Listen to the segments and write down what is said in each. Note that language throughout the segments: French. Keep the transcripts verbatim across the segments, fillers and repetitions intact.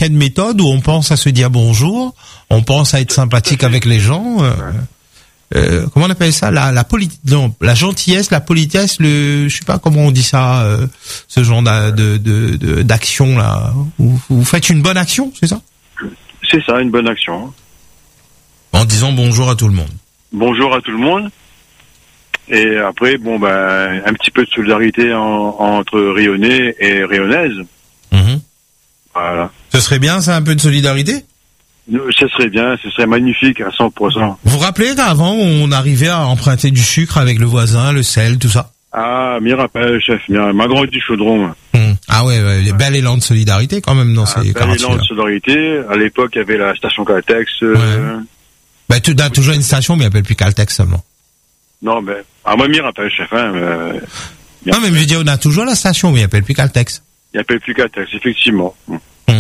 l'ancienne méthode où on pense à se dire bonjour, on pense à être sympathique avec les gens. Euh, euh, comment on appelle ça, la la poli- non, la gentillesse, la politesse, le, je sais pas comment on dit ça, euh, ce genre de de, de, de d'action là. Vous, vous faites une bonne action, c'est ça? C'est ça, une bonne action. En disant bonjour à tout le monde. Bonjour à tout le monde. Et après, bon, ben, un petit peu de solidarité en, entre Rionnais et Rionnaises. Mmh. Voilà. Ce serait bien, ça, un peu de solidarité? Ce serait bien, ce serait magnifique à cent pour cent. Vous vous rappelez qu'avant, on arrivait à emprunter du sucre avec le voisin, le sel, tout ça? Ah, m'y rappelle, chef, m'a grandi du chaudron. Mmh. Ah ouais, ouais, les bel élan de solidarité quand même dans ah, ces quartiers. Bel élan de solidarité. À l'époque, il y avait la station Caltex. Euh... Ouais. Bah, tu as toujours une station, mais il appelle plus Caltex seulement. Non, mais, ah, moi, m'y rappelle, chef, hein, euh... Non, mais je veux dire, on a toujours la station, mais il appelle plus Caltex. Il appelle plus Caltex, effectivement. Mmh.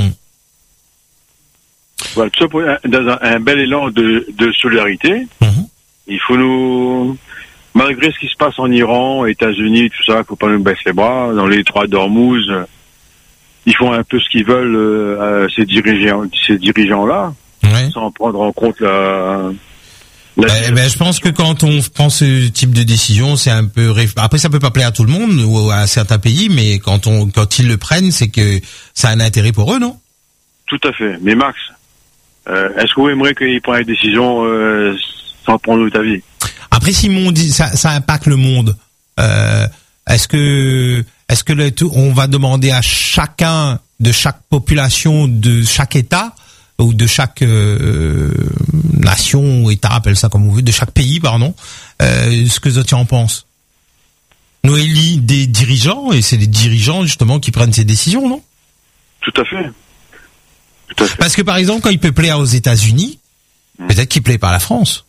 Voilà, tout ça pour un, dans un, un bel élan de, de solidarité. Mmh. Il faut nous, malgré ce qui se passe en Iran, États-Unis, tout ça, faut pas nous baisser les bras. Dans les trois d'Ormuz, ils font un peu ce qu'ils veulent, euh, ces dirigeants, ces dirigeants-là, ouais. Sans prendre en compte la. la eh ben, je pense que quand on prend ce type de décision, c'est un peu. Après, ça peut pas plaire à tout le monde ou à certains pays, mais quand on, quand ils le prennent, c'est que ça a un intérêt pour eux, non? Tout à fait. Mais Max, euh, est-ce que vous aimeriez qu'ils prennent une décision euh, sans prendre ta vie? Après, si mon ça, ça impacte le monde, euh, est-ce que est-ce que le, on va demander à chacun de chaque population de chaque État ou de chaque euh, nation ou État, appelle ça comme vous voulez, de chaque pays, pardon, euh, ce que tu en penses? Nous élit des dirigeants et c'est les dirigeants justement qui prennent ces décisions, non? Tout à fait. Parce que par exemple, quand il peut plaire aux États-Unis, mmh. peut-être qu'il plaît pas à la France.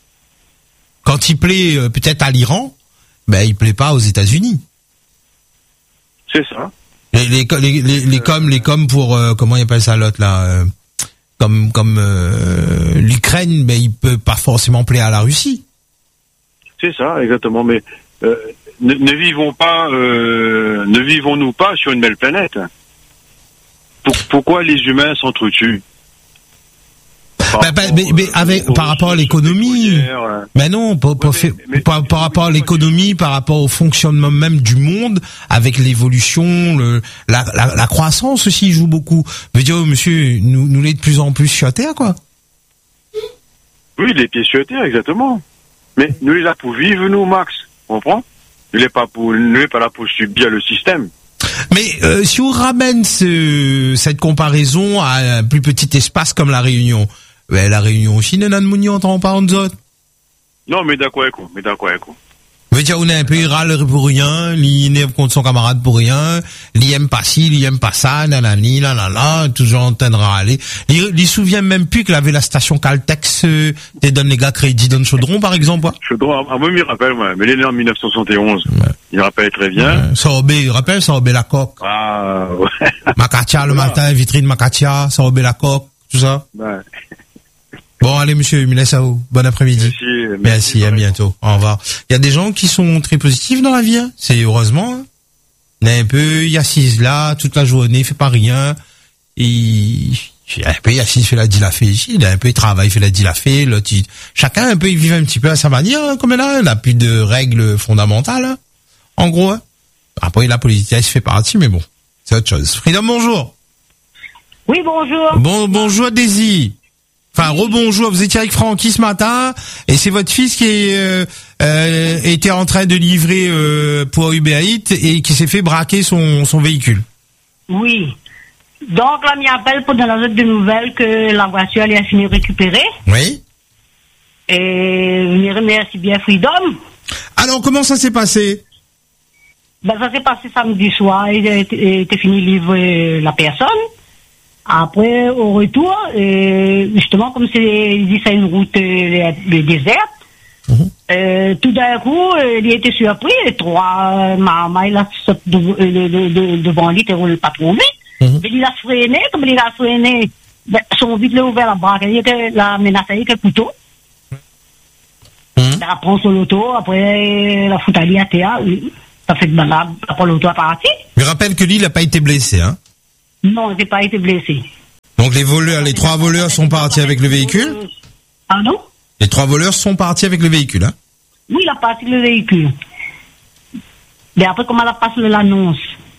Quand il plaît euh, peut-être à l'Iran, ben il plaît pas aux États-Unis. C'est ça. Les les les les, les comme les comme pour euh, comment il appelle ça l'autre là, euh, comme comme euh, l'Ukraine, ben il peut pas forcément plaire à la Russie. C'est ça, exactement. Mais euh, ne, ne vivons pas, euh, ne vivons-nous pas sur une belle planète? Pourquoi les humains s'entretuent? Bah, bah, mais, mais avec par rapport à l'économie, mais non, par, par, ouais, mais, mais, par, par rapport à l'économie, par rapport au fonctionnement même du monde, avec l'évolution, le, la, la, la croissance aussi joue beaucoup. Je veux dire, monsieur, nous, nous l'est de plus en plus sur la terre, quoi. Oui, les pieds sur la terre, exactement. Mais nous les là pour vivre, nous, Max, on comprend? Nous les pas pour, nous les pas là pour subir le système. Mais euh, si on ramène ce, cette comparaison à un plus petit espace comme la Réunion, ben, la Réunion aussi, n'a pas de mounion, t'en parles de autres. Non, mais d'accord avec vous, mais d'accord avec vous. Je veux dire, on est un peu râle pour rien, l'énerve contre son camarade pour rien, il aime pas ci, il aime pas ça, nanani, nanana, toujours en train de râler. Il, il se souvient même plus qu'il avait la station Caltex, euh, te donne les gars crédit dans le Chaudron, par exemple, quoi. Chaudron, à moi, il me rappelle, moi, mais il est né en dix-neuf cent soixante et onze. Ouais. Il me rappelle très bien. Ouais. Sorobé, il rappelle, Sorobé la coque. Ah, ouais. Macatia le matin, vitrine Macatia, Sorobé la coque, tout ça. Ouais. Bon, allez, monsieur, Milassao, bon après-midi. Merci, merci, merci à bientôt. Au revoir. Il y a des gens qui sont très positifs dans la vie, hein. C'est heureusement, hein. Il y a un peu, il assise là, toute la journée, il fait pas rien. Il, il un peu, il assise, il fait la dilafée ici, il a un peu, il travaille, il fait la dilafée, l'autre, il, chacun un peu, il vit un petit peu à sa manière, hein, comme là, il n'a plus de règles fondamentales, hein. En gros, hein. Après, la politesse fait partie, mais bon, c'est autre chose. Freedom, bonjour. Oui, bonjour. Bon, bonjour, Daisy. Enfin, rebonjour, vous étiez avec Francky ce matin, et c'est votre fils qui est, euh, euh, était en train de livrer euh, pour Uber Eats et qui s'est fait braquer son, son véhicule. Oui. Donc là, il m'appelle pour donner de nouvelles que la voiture elle a fini récupérée. Oui. Et je remercie bien Freedom. Alors, comment ça s'est passé? Ben, ça s'est passé samedi soir, il était fini de livrer la personne. Après, au retour, euh, justement, comme c'est, il dit, c'est une route euh, déserte, mmh. euh, tout d'un coup, euh, il était surpris, les trois mamans, il a sauté devant, de, de, de, devant lui, il ne pas trop vite. Mmh. Il a freiné, comme il a freiné, ben, son vite l'a ouvert la braque, il était, la menace avec le couteau. Mmh. Il a pris son auto, après, la fout à l'I A T A, ça fait de malade, après l'auto est parti. Je rappelle que lui, il n'a pas été blessé, hein? Non, il n'a pas été blessé. Donc les voleurs, les trois voleurs sont partis avec le véhicule? Pardon? Les trois voleurs sont partis avec le véhicule, hein? Oui, il a parti le véhicule. Mais après, comment elle a passé l'annonce?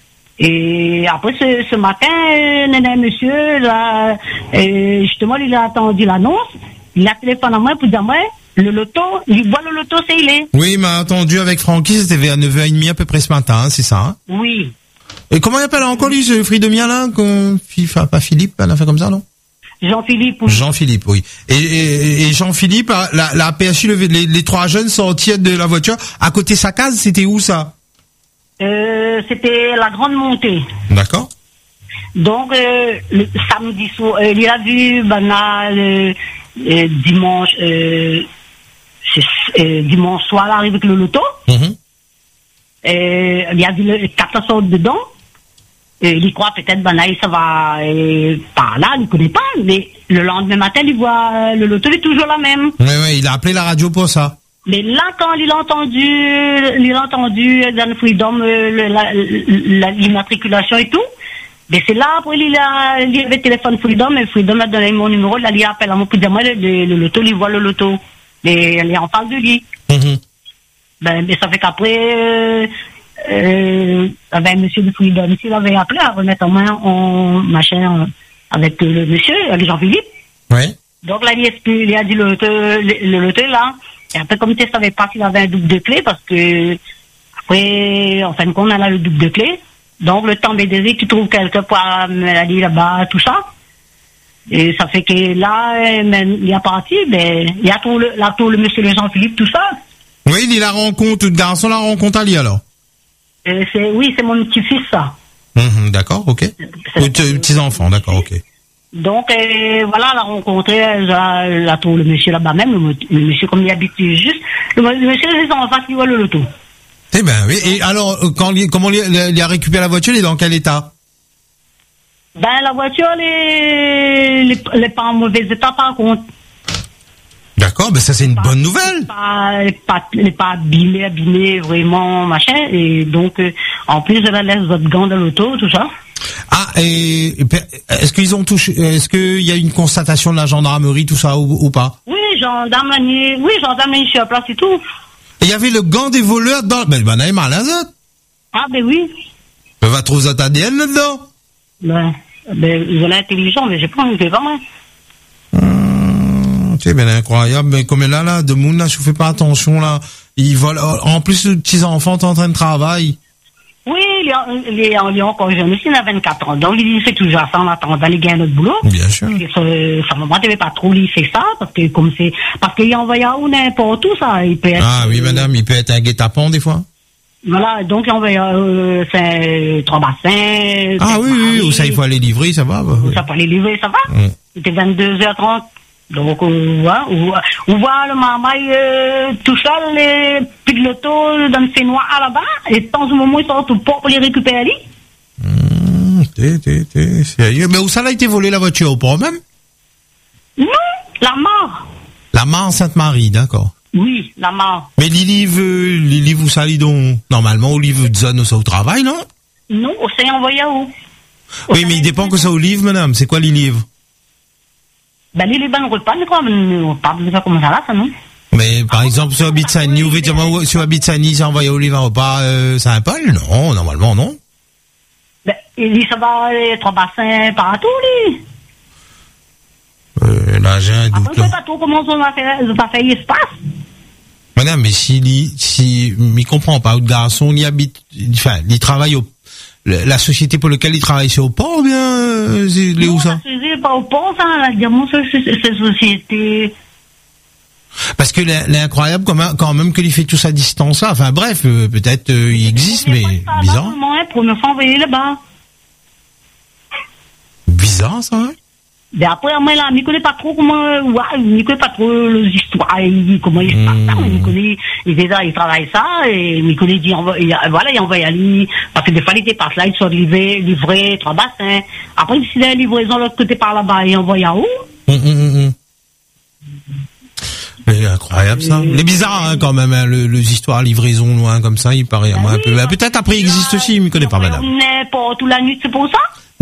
Et après, ce, ce matin, euh, monsieur, là, euh, justement, il a attendu l'annonce. Il a téléphoné à moi pour dire, moi, le loto, il voit le loto, c'est il est. Oui, il m'a attendu avec Francky, c'était vers neuf heures trente à peu près ce matin, hein, c'est ça, hein? Oui. Et comment il appelle encore lui, ce Fridomien là, qu'on, enfin, pas Philippe, elle a fait comme ça, non? Jean-Philippe, oui. Jean-Philippe, oui. Et, et, et Jean-Philippe, la, la P H U, les, les trois jeunes sortis de la voiture, à côté de sa case, c'était où ça? Euh, c'était la grande montée. D'accord. Donc, euh, le samedi soir, euh, il a vu, ben là, euh, euh, dimanche, euh, euh, dimanche soir, là, avec le loto. Mm-hmm. Euh, il a vu le quatre sortes dedans. Et il croit peut-être, ben là, ça va euh, par là, il ne connaît pas. Mais le lendemain matin, il voit euh, le loto, il est toujours la même. Oui, oui, il a appelé la radio pour ça. Mais là, quand il a entendu, il a entendu dans Freedom euh, la, la, l'immatriculation et tout, mais c'est là, après, il a, il avait téléphone Freedom, et Freedom a donné mon numéro, là, il appelle à moi pour dire, moi, le, le, le loto, il voit le loto. Mais il en parle de lui. Mm-hmm. Ben, mais ça fait qu'après, euh, euh, avec monsieur de Freedom, ici, il avait appelé à remettre en main en machin, avec le monsieur, avec Jean-Philippe. Oui. Donc là, il, il a dit le loto, le, le loto, là. Et après, comme tu ne savais pas s'il avait un double de clé, parce que, après, en fin de compte, on a le double de clé. Donc, le temps des désirs, tu trouves quelqu'un pour aller là-bas, tout ça. Et ça fait que là, même, il est parti, ben, il y a tout le, là, tout le monsieur le Jean-Philippe, tout ça. Oui, il la rencontre, le garçon la rencontre à lui, alors. Et c'est, oui, c'est mon petit-fils, ça. Mm-hmm, d'accord, ok. Ou petits-enfants, d'accord, ok. Donc, euh, voilà, elle a rencontré, elle a, elle a trouvé le monsieur là-bas même, le, le monsieur comme il habite juste, le, le monsieur, c'est en face, il voit le loto. Eh ben oui, et alors, quand, comment il, il a récupéré la voiture, il est dans quel état? Ben, la voiture, elle est, elle est pas en mauvais état, par contre. D'accord, ben ça c'est une pas, bonne nouvelle. Pas, elle n'est pas, elle est pas abîmée, abîmée, vraiment, machin, et donc, euh, en plus, elle laisse votre gant dans l'auto, tout ça. Ah, et est-ce qu'ils ont touché, est-ce qu'il y a une constatation de la gendarmerie, tout ça, ou, ou pas? Oui, gendarmerie, oui, gendarmerie, je suis à place et tout. Et il y avait le gant des voleurs dans, ben, ben, elle est malin, ça. Ah, ben oui. Ben, va trouver votre A D N là-dedans. Ben, ben, ils ont l'intelligence, mais j'ai pas envie de faire, moi. Hum, c'est bien incroyable, mais comme là, là, de monde, là, je fais pas attention, là. Ils volent, en plus, les petits enfants sont en train de travailler. Oui, il est, il est encore jeune aussi, il a vingt-quatre ans. Donc, il fait toujours ça en attendant d'aller gagner notre boulot. Bien sûr. Ça, ça moment, devait pas trop, il fait ça, parce que, comme c'est, parce qu'il envoie où n'importe où, ça, il peut être. Ah oui, madame, il peut être un guet-apens, des fois. Voilà, donc, il envoie, euh, c'est, trois bassins. Ah oui, oui, où ça, il faut aller livrer, ça va, bah, où ça peut aller livrer, ça va. Mmh. C'était vingt-deux heures trente. Donc, on voit, on voit, on voit le maman, euh, tout seul, les puis de l'auto, dans le noir là-bas, et de temps en moment, ils sortent au port pour les récupérer. Mmh, t'es, t'es, t'es, sérieux. Mais où ça a été volé la voiture, au port même? Non, la mort. La mare en Sainte-Marie, d'accord. Oui, la mort. Mais l'Ilive, euh, l'Ilive où ça lit donc, normalement, Olive de zone, ça au travail, non? Non, on s'est envoyé où? Oui, mais il dépend que ça Olive, madame. C'est quoi l'Ilive? Ben, les Libanais ne roulent pas, mais quoi, on parle de ça comme ça là, ça, non? Mais, par exemple, sur Abitsani, ou vêtement, sur Abitsani, ça envoyé Olive un repas, euh, Saint-Paul? Non, normalement, non. Ben, il dit, ça va, les trois bassins partout, lui. Euh, là, j'ai un doute, après, je sais pas trop comment ça va faire, ça fait espace. Madame, mais s'il si, si, il comprend pas, autre garçon, il habite, enfin, il travaille au, la société pour laquelle il travaille, c'est au port, ou bien, euh, c'est, les où ça? C'est pas au port, ça, la diamant, cette société. Parce que l'incroyable, quand même, quand même qu'il fait tout ça à distance, là. Enfin, bref, euh, peut-être, euh, il existe, mais bizarre. Première fois envoyé là-bas. Bizarre, ça, hein? Mais après, moi, là, je ne connais pas trop comment, ouais, je ne connais pas trop les histoires, comment il se passe ça, mais je connais, il déjà, il travaille ça, et je connais, il envoie, il, voilà, il envoie aller, parce que des fois, il dépasse là, il sont livrés, livrés, trois bassins. Après, si il y a une livraison de l'autre côté par là-bas, il envoie à où? Hum, hum, hum. Mais incroyable, ça. Il est bizarre, hein, quand même, hein, le, les histoires livraison loin comme ça, il paraît à moi un peu. Peut-être après, il existe aussi, mais il ne connaît pas, madame. N'importe où la nuit, c'est pour ça?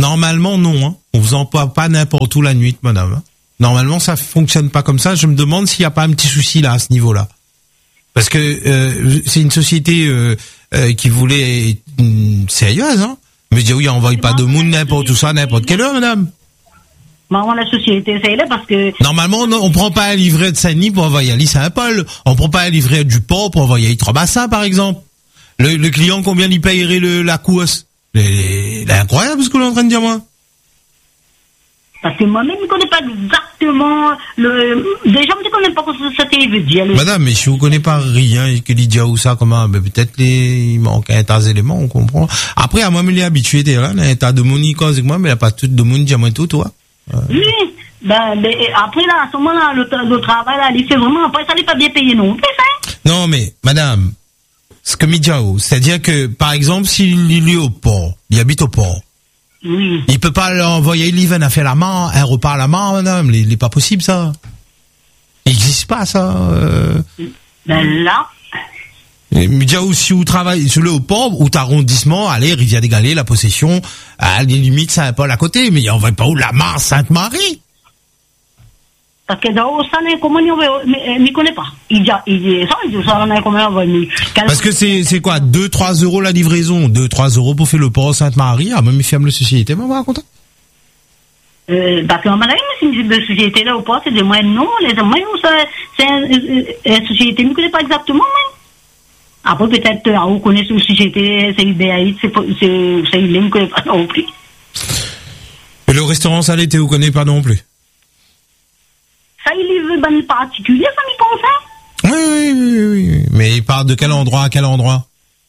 Normalement, non. Hein. On vous emploie pas n'importe où la nuit, madame. Normalement, ça fonctionne pas comme ça. Je me demande s'il y a pas un petit souci là, à ce niveau-là. Parce que euh, c'est une société euh, euh, qui voulait être euh, sérieuse. Hein. Mais dit oui, on envoie pas de monde n'importe où ça, n'importe quelle heure, madame. Maman, la société, c'est là parce que... Normalement, on, on prend pas un livret de Saint-Denis pour envoyer à l'île Saint-Paul. On prend pas un livret du port pour envoyer à Trois-Bassins, par exemple. Le, le client, combien il payerait le, la course? C'est incroyable ce que l'on est en train de dire, moi. Parce que moi-même, je ne connais pas exactement le... Déjà, je ne connais pas ce que ça veut dire. Le... Madame, mais si vous ne connaissez pas rien, que Lydia ou ça, comment, ben, peut-être les, il manque un tas d'éléments, on comprend. Après, à moi, je l'ai habitué, t'es là, un tas de moni, cause avec moi, mais il n'y a pas tout de monde, diamant tout, toi. Euh... Oui, ben, mais après, là, à ce moment-là, le, le travail, là, il fait vraiment, après, ça n'est pas bien payé non plus, hein. Non, mais, madame, ce que Midjao, c'est-à-dire que, par exemple, s'il est au port, il habite au port, oui. Il peut pas l'envoyer, il vient à faire la main, un repas à la main, madame, il n'est pas possible, ça. Il n'existe pas, ça. Euh... Ben là. Midjao, si vous travaillez sur le port, ou arrondissement, allez, Rivière des Galets, la possession, à les limites, Saint-Paul à côté, mais on va pas où la main, Sainte-Marie. Parce que dans ça, comment on ne me connaît pas. Il dit, il dit, ça, il dit, ça, on a comment on va Parce que c'est, c'est quoi, deux, trois euros la livraison, deux, trois euros pour faire le port Sainte-Marie, ah, même il ferme la société, mais on va raconter. Euh, parce qu'en Malaise, c'est une société là au port, c'est des moyens, non, les moyens, c'est une société, je ne connais pas exactement, mais. Après, peut-être, on connaît une société, c'est I B A I, c'est, c'est, c'est, je ne connais pas non plus. Et le restaurant salé, tu ne connais pas non plus? Ça, il est ben particulier, ça, m'y pense, hein? Oui, oui, oui, oui. Mais il part de quel endroit à quel endroit?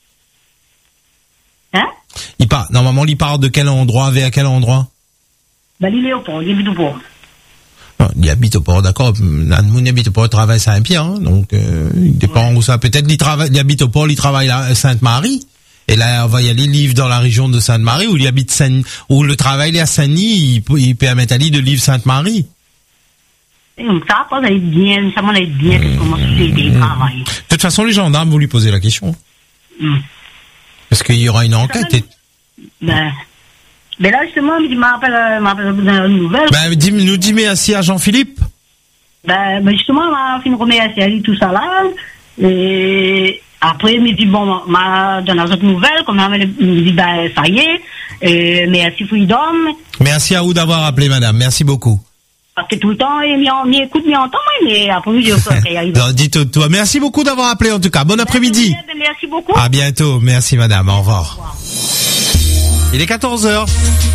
Hein? Il part, normalement, il part de quel endroit vers quel endroit? Ben, il est au port, il habite au port. Non, il habite au port, d'accord. Il habite au port, il travaille à Saint-Pierre, hein, donc, euh, il dépend ouais. Où ça. Peut-être il travaille, il habite au port, il travaille à Sainte-Marie. Et là, on va y aller livre dans la région de Sainte-Marie, où il habite Saint, où le travail est à Saint-Denis, il, il permet à lui de livre Sainte-Marie. Ça, ça va être bien, ça va être bien, mmh. Comment société mmh. travaille. De toute façon, les gendarmes vont lui poser la question. Mmh. Parce qu'il y aura une enquête. Et... Ben, ben là, justement, il m'appelle, m'appelle dans une nouvelle. Ben, dis, nous dis merci à Jean-Philippe. Ben, ben justement, il m'a fait une remercie à lui, tout ça là. Et après, il me dit, bon, m'a donné une autre nouvelle, comme il me dit, ben, ça y est, et merci Freedom. Merci à vous d'avoir appelé, madame. Merci beaucoup. Parce que tout le temps, il m'écoute, il m'entend, mais après, je crois qu'il arrive. Non, dites toi. Merci beaucoup d'avoir appelé, en tout cas. Bon après-midi. Merci, merci beaucoup. À bientôt. Merci, madame. Au revoir. Au revoir. Il est quatorze heures.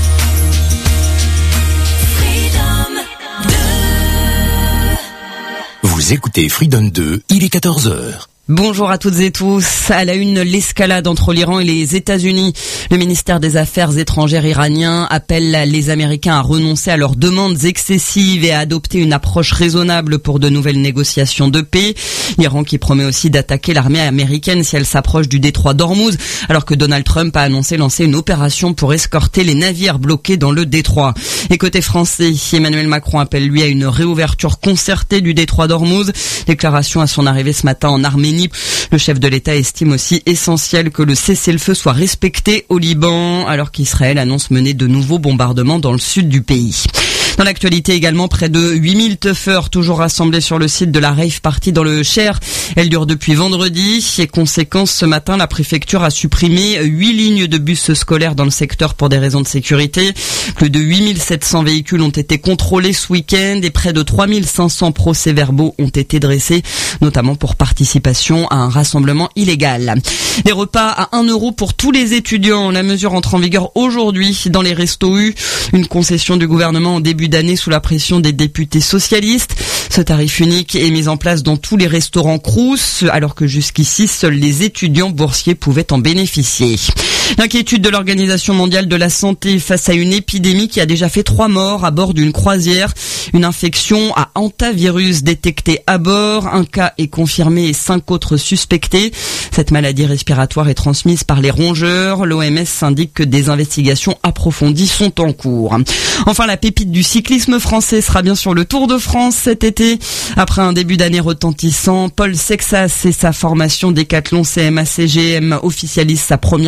Vous écoutez Freedom deux, il est quatorze heures. Bonjour à toutes et tous. À la une, l'escalade entre l'Iran et les États-Unis. Le ministère des Affaires étrangères iranien appelle les Américains à renoncer à leurs demandes excessives et à adopter une approche raisonnable pour de nouvelles négociations de paix. L'Iran qui promet aussi d'attaquer l'armée américaine si elle s'approche du détroit d'Ormuz, alors que Donald Trump a annoncé lancer une opération pour escorter les navires bloqués dans le détroit. Et côté français, Emmanuel Macron appelle lui à une réouverture concertée du détroit d'Ormuz. Déclaration à son arrivée ce matin en Arménie. Le chef de l'État estime aussi essentiel que le cessez-le-feu soit respecté au Liban, alors qu'Israël annonce mener de nouveaux bombardements dans le sud du pays. Dans l'actualité également, près de huit mille teufeurs toujours rassemblés sur le site de la rave party dans le Cher. Elle dure depuis vendredi et conséquence, ce matin, la préfecture a supprimé huit lignes de bus scolaires dans le secteur pour des raisons de sécurité. Plus de huit mille sept cents véhicules ont été contrôlés ce week-end et près de trois mille cinq cents procès-verbaux ont été dressés, notamment pour participation à un rassemblement illégal. Des repas à un euro pour tous les étudiants. La mesure entre en vigueur aujourd'hui dans les restos U. Une concession du gouvernement en début d'année sous la pression des députés socialistes. Ce tarif unique est mis en place dans tous les restaurants Crous, alors que jusqu'ici, seuls les étudiants boursiers pouvaient en bénéficier. L'inquiétude de l'Organisation mondiale de la santé face à une épidémie qui a déjà fait trois morts à bord d'une croisière. Une infection à hantavirus détectée à bord. Un cas est confirmé et cinq autres suspectés. Cette maladie respiratoire est transmise par les rongeurs. L'O M S indique que des investigations approfondies sont en cours. Enfin, la pépite du cyclisme français sera bien sur le Tour de France cet été. Après un début d'année retentissant, Paul Sexas et sa formation Décathlon C M A C G M officialisent sa première participation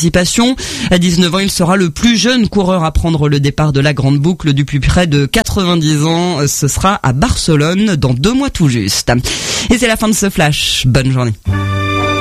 participation. À dix-neuf ans, il sera le plus jeune coureur à prendre le départ de la Grande Boucle depuis près de quatre-vingt-dix ans. Ce sera à Barcelone dans deux mois tout juste. Et c'est la fin de ce flash. Bonne journée.